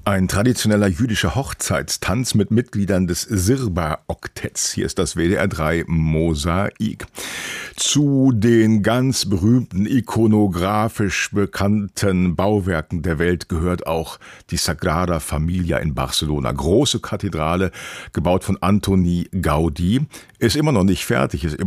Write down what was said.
Ein traditioneller jüdischer Hochzeitstanz mit Mitgliedern des Sirba-Oktetts. Hier ist das WDR 3 Mosaik. Zu den ganz berühmten, ikonografisch bekannten Bauwerken der Welt gehört auch die Sagrada Familia in Barcelona. Große Kathedrale, gebaut von Antoni Gaudí. Ist immer noch nicht fertig, ist